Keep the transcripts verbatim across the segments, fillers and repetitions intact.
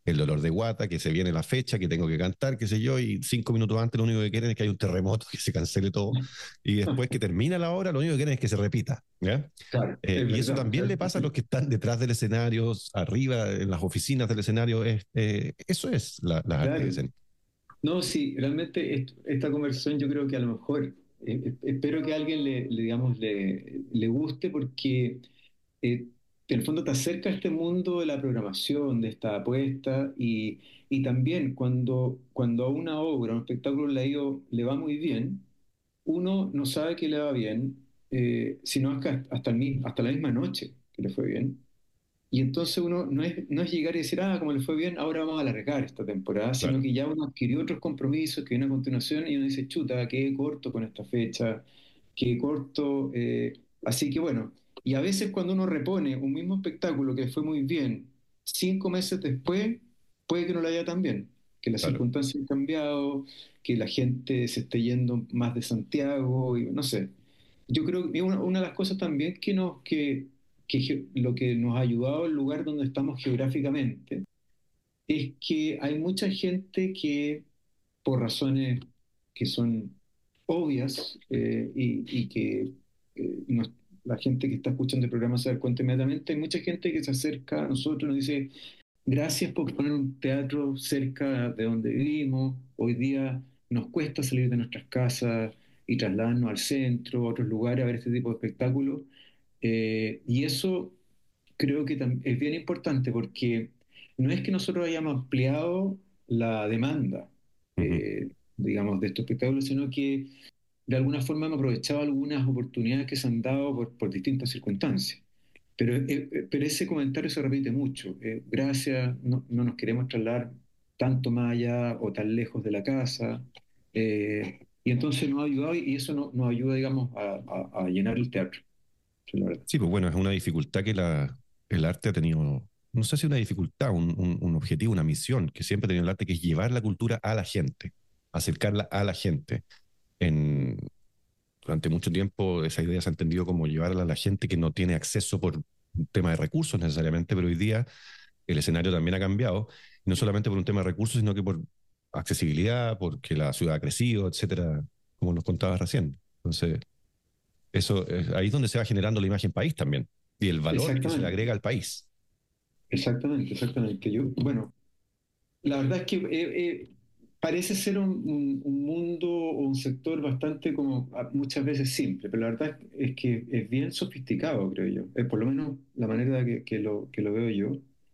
el dolor de guata, que se viene la fecha, que tengo que cantar, qué sé yo, y cinco minutos antes lo único que quieren es que haya un terremoto, que se cancele todo, y después que termina la obra, lo único que quieren es que se repita, ¿ya? Claro, Eh, es y eso verdad. también le pasa a los que están detrás del escenario, arriba, en las oficinas del escenario, es, eh, eso es la, las artes Claro. escénicas. No, sí, realmente est- esta conversación yo creo que a lo mejor, eh, eh, espero que a alguien le, le, digamos, le, le guste porque eh, en el fondo te acerca a este mundo de la programación, de esta apuesta y, y también cuando, cuando a una obra, a un espectáculo le, ha ido- le va muy bien, uno no sabe que le va bien, eh, sino hasta, hasta, el mi- hasta la misma noche que le fue bien. Y entonces uno no es, no es llegar y decir, ah, como le fue bien, ahora vamos a alargar esta temporada, sino Claro. que ya uno adquirió otros compromisos que vienen a continuación y uno dice, chuta, qué corto con esta fecha, qué corto. eh, así que bueno, y a veces cuando uno repone un mismo espectáculo que fue muy bien, cinco meses después, puede que no lo haya tan bien, que las Claro. circunstancias han cambiado, que la gente se esté yendo más de Santiago, y no sé. Yo creo que una, una de las cosas también que nos, que, que ge- lo que nos ha ayudado el lugar donde estamos geográficamente es que hay mucha gente que, por razones que son obvias eh, y, y que eh, nos- la gente que está escuchando el programa se da cuenta inmediatamente, hay mucha gente que se acerca a nosotros y nos dice, gracias por poner un teatro cerca de donde vivimos. Hoy día nos cuesta salir de nuestras casas y trasladarnos al centro, a otros lugares a ver este tipo de espectáculos. Eh, y eso creo que tam- es bien importante porque no es que nosotros hayamos ampliado la demanda, Ujú. eh, digamos, de estos espectáculos, sino que de alguna forma hemos aprovechado algunas oportunidades que se han dado por, por distintas circunstancias. Pero, eh, eh, pero ese comentario se repite mucho. Eh, gracias, no, no nos queremos trasladar tanto más allá o tan lejos de la casa. Eh, y entonces nos ha ayudado y eso no- nos ayuda, digamos, a, a- a llenar el teatro, esa es la verdad. Sí, pues bueno, es una dificultad que la, el arte ha tenido, no sé si una dificultad, un, un, un objetivo, una misión que siempre ha tenido el arte, que es llevar la cultura a la gente, acercarla a la gente. En, durante mucho tiempo esa idea se ha entendido como llevarla a la gente que no tiene acceso por un tema de recursos necesariamente, pero hoy día el escenario también ha cambiado, y no solamente por un tema de recursos, sino que por accesibilidad, porque la ciudad ha crecido, etcétera, como nos contabas recién. Entonces, eso, eh, ahí es donde se va generando la imagen país también, y el valor que se le Exactamente, agrega al país. exactamente, exactamente. Yo, bueno, la verdad es que eh, eh, parece ser un, un- un mundo o un sector bastante como ah, muchas veces simple, pero la verdad es que es bien sofisticado, creo yo. Es por lo menos la manera que, que lo, que lo veo yo.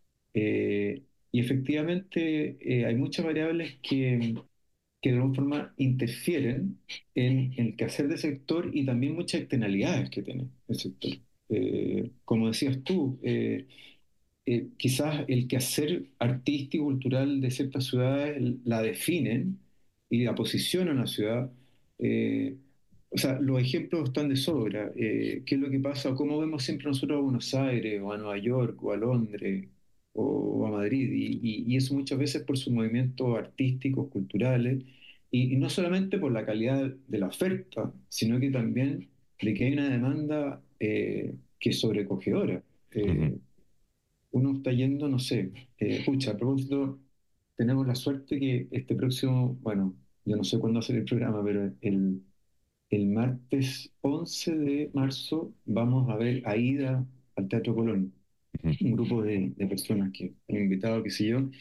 Eh, y efectivamente eh, hay muchas variables que, que de alguna forma interfieren en, en el quehacer del sector y también muchas externalidades que tiene el sector. Eh, como decías tú, eh, eh, quizás el quehacer artístico y cultural de ciertas ciudades la definen y la posicionan en la ciudad. Eh, o sea, los ejemplos están de sobra. Eh, ¿qué es lo que pasa? ¿Cómo vemos siempre nosotros a Buenos Aires o a Nueva York o a Londres o, o a Madrid? Y, y- y eso muchas veces por sus movimientos artísticos, culturales, y, y no solamente por la calidad de la oferta, sino que también de que hay una demanda eh, que es sobrecogedora. Ujú. Eh, Uno está yendo, no sé, eh, pucha, a propósito, tenemos la suerte que este próximo, bueno, yo no sé cuándo va a ser el programa, pero el, el martes once de marzo vamos a ver a Ida al Teatro Colón, Ujú. un grupo de, de personas que han invitado, qué sé yo,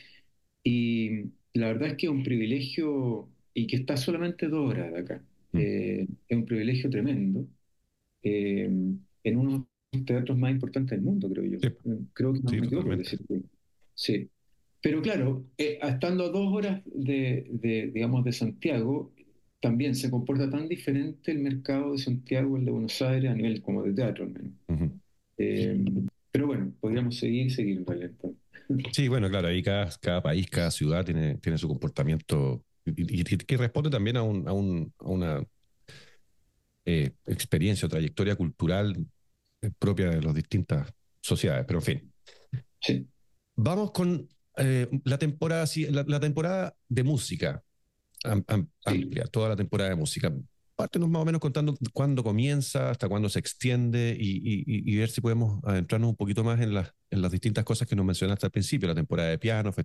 y la verdad es que es un privilegio, y que está solamente dos horas de acá, Ujú. eh, es un privilegio tremendo, eh, en uno de los teatros más importantes del mundo, creo yo. Sí, Creo que no sí, me equivoco en totalmente. decir que sí. Pero claro, eh, estando a dos horas de, de, digamos, de Santiago, también se comporta tan diferente el mercado de Santiago, el de Buenos Aires, a nivel como de teatro, al menos. Ujú. Eh, pero bueno, podríamos seguir, seguir en realidad. Sí, bueno, claro, ahí cada, cada país, cada ciudad tiene, tiene su comportamiento y, y- y que responde también a, un, a, un, a una eh, experiencia o trayectoria cultural eh, propia de las distintas sociedades. Pero en fin, Sí, vamos con eh, la temporada, sí, la, la temporada de música am- am- sí. amplia, toda la temporada de música. Pártenos más o menos contando cuándo comienza, hasta cuándo se extiende y, y- y- y ver si podemos adentrarnos un poquito más en las, en las distintas cosas que nos mencionaste al principio, la temporada de piano,